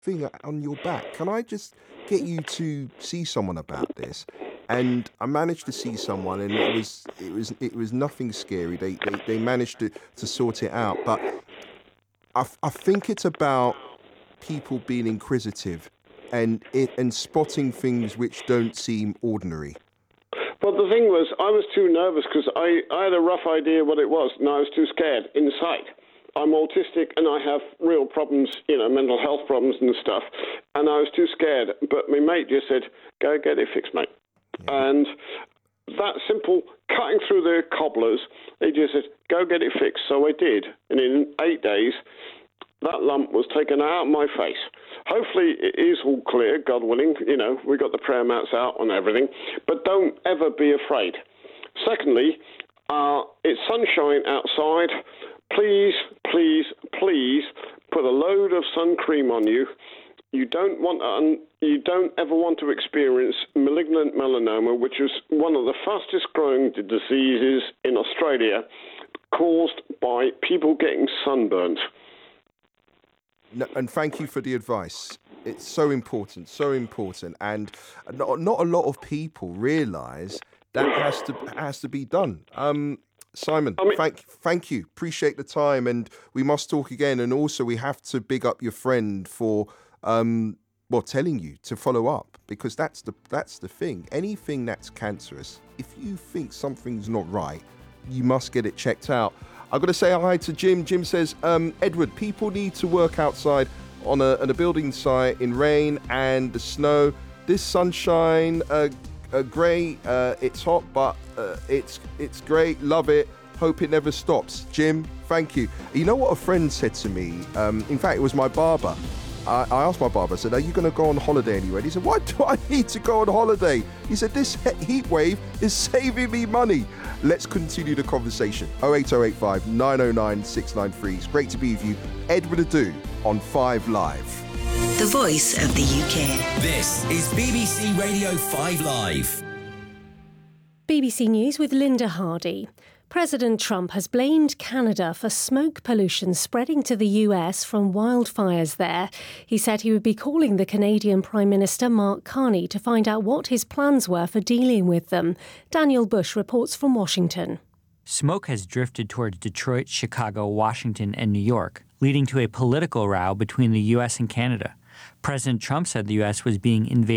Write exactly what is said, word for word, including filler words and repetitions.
thing on your back. Can I just get you to see someone about this?" And I managed to see someone, and it was it was it was nothing scary. They they, they managed to, to sort it out. But I, I think it's about people being inquisitive and it and spotting things which don't seem ordinary. But the thing was, I was too nervous because I, I had a rough idea what it was, and I was too scared inside. I'm autistic and I have real problems, you know, mental health problems and stuff, and I was too scared. But my mate just said, "Go get it fixed, mate." Yeah. And that simple cutting through the cobblers, he just said, "Go get it fixed." So I did, and in eight days, that lump was taken out of my face. Hopefully it is all clear, God willing. You know, we got the prayer mats out and everything. But don't ever be afraid. Secondly, uh, it's sunshine outside. Please, please, please put a load of sun cream on you. You don't want, um, you don't ever want to experience malignant melanoma, which is one of the fastest growing diseases in Australia, caused by people getting sunburnt. No, and thank you for the advice. It's so important, so important, and not, not a lot of people realise that has to has to be done. Um, Simon, I mean, thank thank you. Appreciate the time, and we must talk again. And also, we have to big up your friend for um, well telling you to follow up, because that's the that's the thing. Anything that's cancerous, if you think something's not right, you must get it checked out. I've got to say hi to Jim. Jim says, um, Edward, people need to work outside on a, on a building site in rain and the snow. This sunshine, uh, uh, grey, uh, it's hot, but uh, it's it's great. Love it. Hope it never stops. Jim, thank you. You know what a friend said to me? Um, in fact, it was my barber. I, I asked my barber, I said, "Are you going to go on holiday anywhere?" He said, "Why do I need to go on holiday?" He said, "This heat wave is saving me money." Let's continue the conversation. oh eight oh eight five, nine oh nine, six nine three. It's great to be with you. Edward Adu on Five Live. The voice of the U K. This is B B C Radio five Live. B B C News with Linda Hardy. President Trump has blamed Canada for smoke pollution spreading to the U S from wildfires there. He said he would be calling the Canadian Prime Minister Mark Carney to find out what his plans were for dealing with them. Daniel Bush reports from Washington. Smoke has drifted towards Detroit, Chicago, Washington, and New York, leading to a political row between the U S and Canada. President Trump said the U S was being invaded